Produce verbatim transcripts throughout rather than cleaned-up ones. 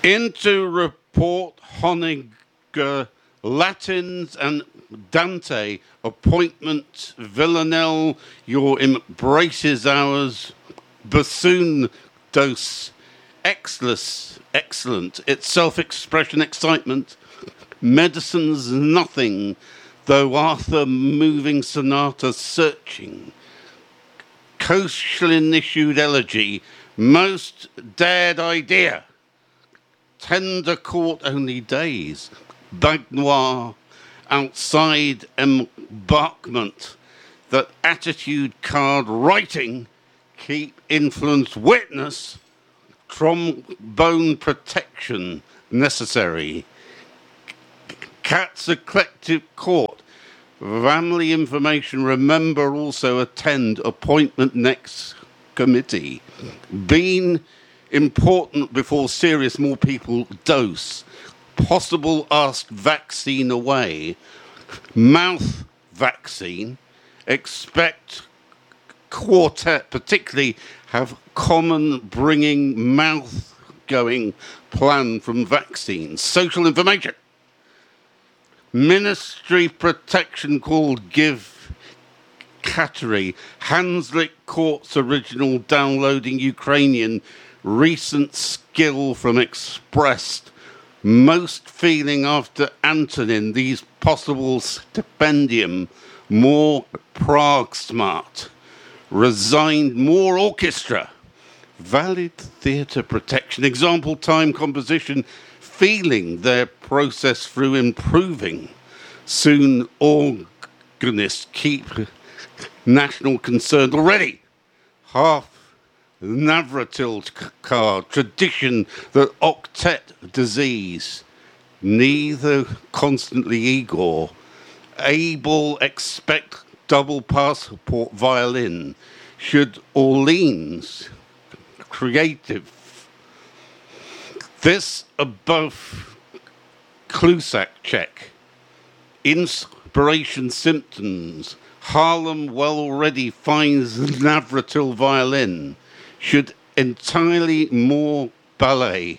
Into report Honegger, Latins and Dante, appointment Villanelle, your embraces ours, bassoon dose, excellence, excellent, its self-expression, excitement, medicine's nothing, though Arthur moving sonata searching, Koechlin issued elegy, most dared idea, tender court only days, Bagnoir, outside embarkment, that attitude card writing, keep influence witness, trombone protection necessary, Cat's eclectic court, family information, remember also attend appointment next committee, been important before serious more people dose, possible asked vaccine away, mouth vaccine, expect quartet particularly have common bringing mouth going plan from vaccines, social information, ministry protection called give Kateri, Hanslick Court's original downloading Ukrainian recent skill from expressed most feeling after Antonin, these possible stipendium, more Prague smart, resigned more orchestra, valid theatre protection, example time composition, feeling their process through improving, soon organists keep national concern already, half Navratil card, tradition, the octet disease, neither constantly Igor, able expect double passport violin, should Orleans, creative. This above Clusac check, inspiration symptoms, Harlem well already finds Navratil violin, should entirely more ballet,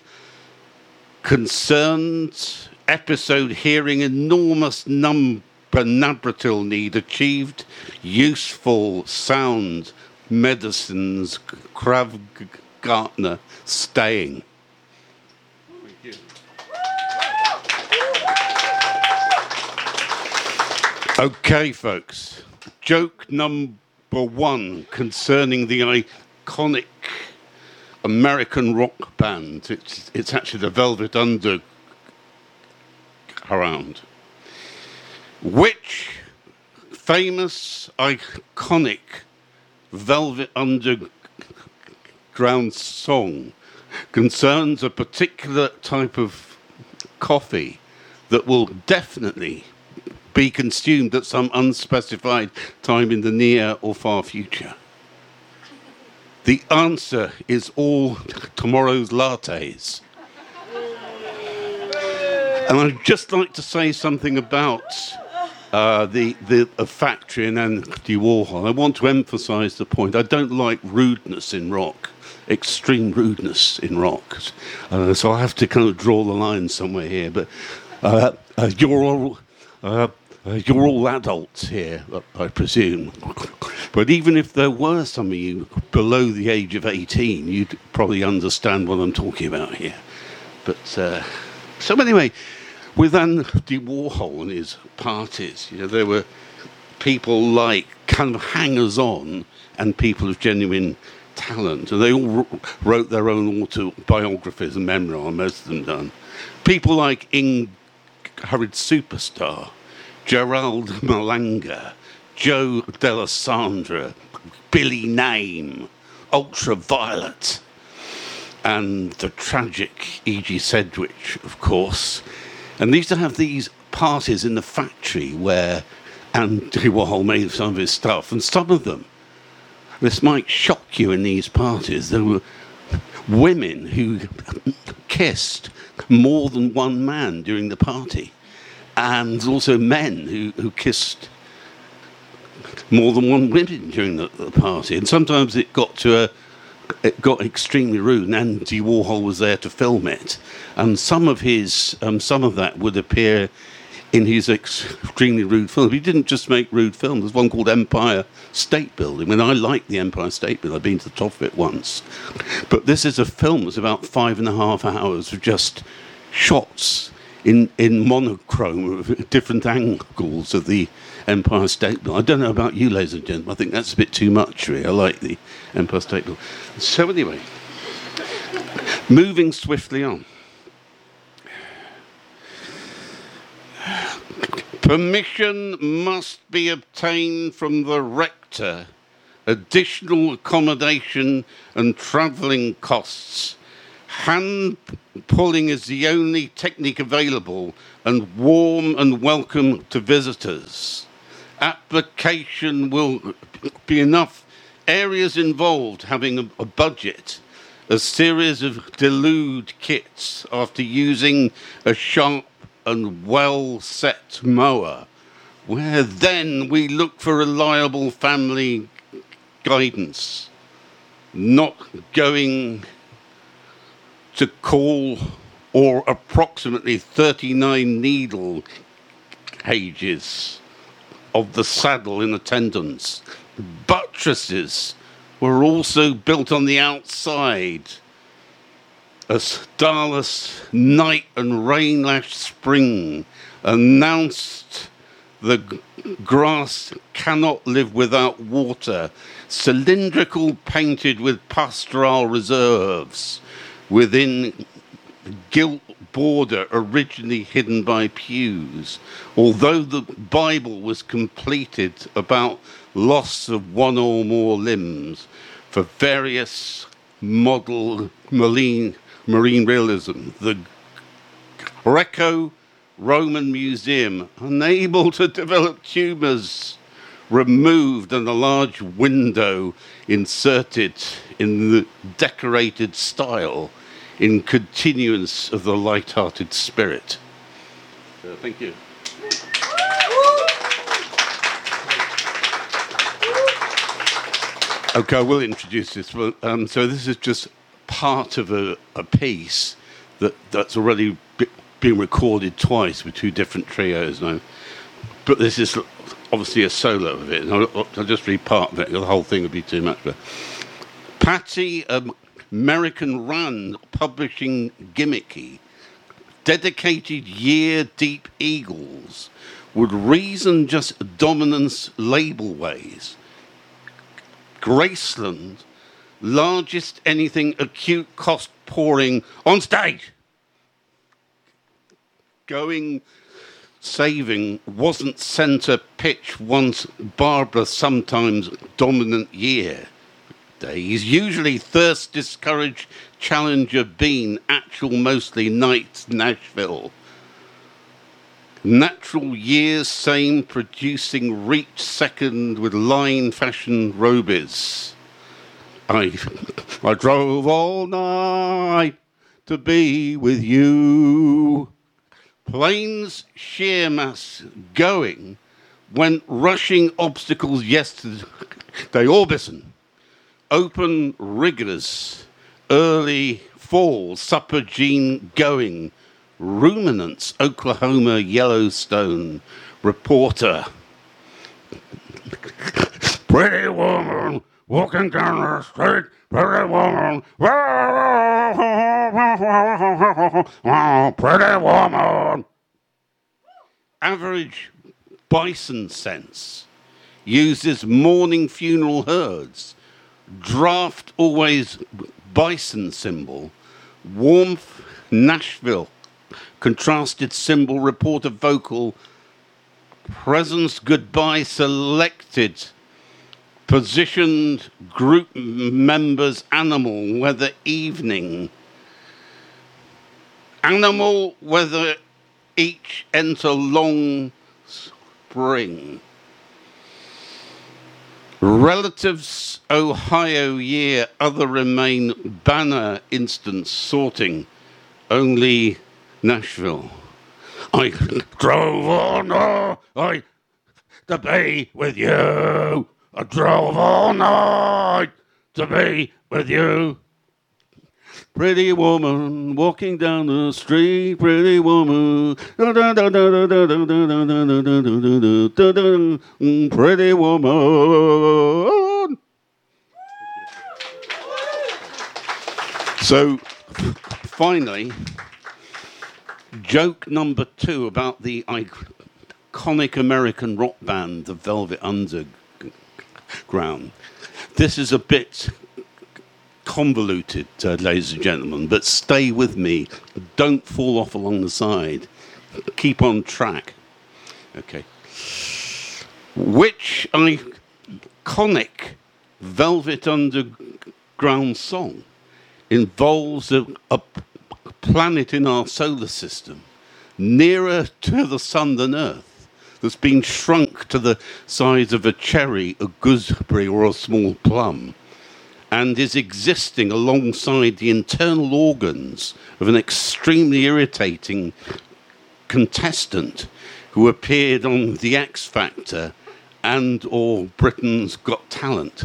concerned episode hearing enormous number Navratil need achieved, useful sound, medicines, Krav Gartner, staying. Thank you. Okay, folks, joke number one concerning the iconic American rock band. It's, it's actually the Velvet Underground. Which famous, iconic Velvet Underground song concerns a particular type of coffee that will definitely be consumed at some unspecified time in the near or far future? The answer is all tomorrow's lattes. And I'd just like to say something about uh, the, the a factory in Andy Warhol. I want to emphasize the point. I don't like rudeness in rock, extreme rudeness in rock. Uh, so I have to kind of draw the line somewhere here. But uh, uh, you're all... Uh, Uh, you're all adults here, I presume. But even if there were some of you below the age of eighteen, you'd probably understand what I'm talking about here. But uh, so anyway, with Andy Warhol and his parties, you know, there were people like kind of hangers-on and people of genuine talent, and they all wrote their own autobiographies and memoirs, most of them done. People like Ingrid Superstar, Gerald Malanga, Joe D'Alessandro, Billy Name, Ultraviolet, and the tragic E G Sedgwick, of course. And they used to have these parties in the factory where Andy Warhol made some of his stuff, and some of them, this might shock you in these parties, there were women who kissed more than one man during the party. And also men who, who kissed more than one woman during the, the party. And sometimes it got to a, it got extremely rude, and Andy Warhol was there to film it. And some of his, um, some of that would appear in his extremely rude films. He didn't just make rude films. There's one called Empire State Building. I mean, I like the Empire State Building. I've been to the top of it once. But this is a film that's about five and a half hours of just shots in, in monochrome of different angles of the Empire State Building. I don't know about you, ladies and gentlemen. I think that's a bit too much, really. I like the Empire State Building. So anyway, moving swiftly on. Permission must be obtained from the rector. Additional accommodation and travelling costs. Hand pulling is the only technique available and warm and welcome to visitors. Application will be enough. Areas involved having a, a budget. A series of delude kits after using a sharp and well-set mower, where then we look for reliable family guidance, not going to call or approximately thirty-nine needle gauges of the saddle in attendance. Buttresses were also built on the outside. A starless night and rain-lashed spring announced the g- grass cannot live without water, cylindrical painted with pastoral reserves within gilt border originally hidden by pews. Although the Bible was completed about loss of one or more limbs for various model marine Marine realism, the Greco-Roman Museum, unable to develop tumours, removed and a large window inserted in the decorated style in continuance of the light-hearted spirit. So, thank you. Okay, I will introduce this. Well, um, so this is just part of a, a piece that, that's already be, been recorded twice with two different trios now. But this is obviously a solo of it. And I'll, I'll just read part of it. The whole thing would be too much. But Patty, um, American Rand publishing gimmicky, dedicated year-deep eagles would reason just dominance label ways. Graceland, largest anything acute cost pouring on stage. Going saving wasn't centre pitch once Barbara sometimes dominant year. Days usually thirst discouraged challenger been actual mostly nights Nashville. Natural years same producing reach second with line fashion robies. I, I drove all night to be with you. Planes sheer mass going went rushing obstacles yesterday. Orbison. Open rigorous. Early fall. Supper Gene going. Ruminants. Oklahoma Yellowstone. Reporter. Pretty woman. Walking down the street, pretty woman, pretty woman. Average bison sense uses morning funeral herds. Draft always bison symbol. Warmth Nashville. Contrasted symbol. Reporter vocal. Presence goodbye selected. Positioned group members animal weather evening. Animal weather each enter long spring. Relatives Ohio year other remain banner instance sorting. Only Nashville. I drove all night to be with you. I drove all night to be with you. Pretty woman walking down the street, pretty woman. Pretty woman. So, finally, joke number two about the iconic American rock band, the Velvet Underground. This is a bit convoluted, uh, ladies and gentlemen, but stay with me. Don't fall off along the side. Keep on track. Okay. Which iconic Velvet Underground song involves a, a planet in our solar system nearer to the sun than Earth that's been shrunk to the size of a cherry, a gooseberry, or a small plum, and is existing alongside the internal organs of an extremely irritating contestant who appeared on The X Factor and or Britain's Got Talent.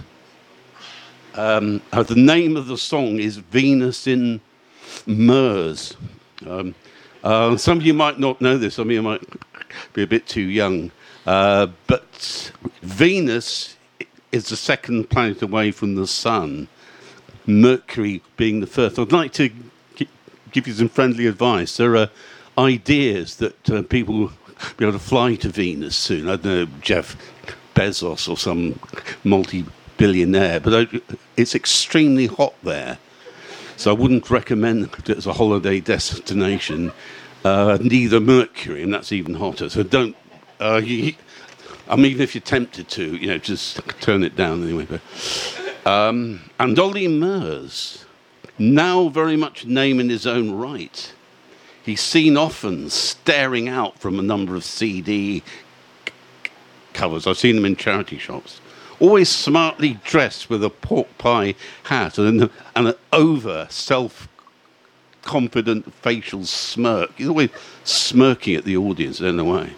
Um, uh, the name of the song is Venus in Mars. Um, uh, some of you might not know this, some of you might be a bit too young, uh, but Venus is the second planet away from the sun, Mercury being the first. I'd like to g- give you some friendly advice. There are ideas that uh, people will be able to fly to Venus soon. I don't know, Jeff Bezos or some multi-billionaire, but I, it's extremely hot there. So I wouldn't recommend it as a holiday destination. Uh, neither Mercury, and that's even hotter. So don't, uh, you, I mean, even if you're tempted to, you know, just turn it down anyway. But, um, and Ollie Murs, now very much a name in his own right. He's seen often staring out from a number of C D covers. I've seen him in charity shops. Always smartly dressed with a pork pie hat and, and an over self-confident facial smirk. He's always smirking at the audience, I don't know why.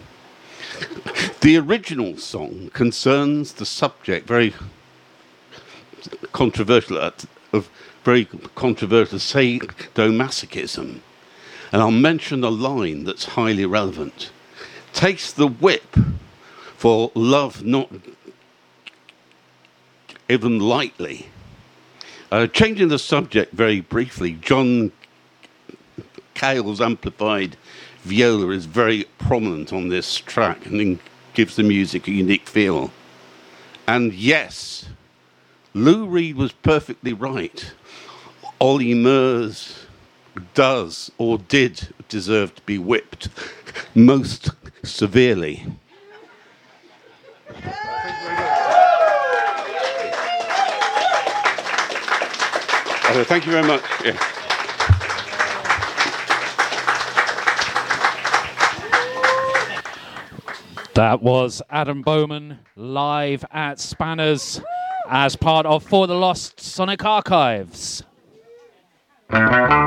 The original song concerns the subject, very controversial, of very controversial sadomasochism. And I'll mention a line that's highly relevant. Takes the whip for love not even lightly. Uh, changing the subject very briefly, John Cale's amplified viola is very prominent on this track and gives the music a unique feel. And yes, Lou Reed was perfectly right. Ollie Murs does or did deserve to be whipped most severely. Uh, thank you very much. Yeah. That was Adam Bowman live at Spanners as part of For the Lost Sonic Archives.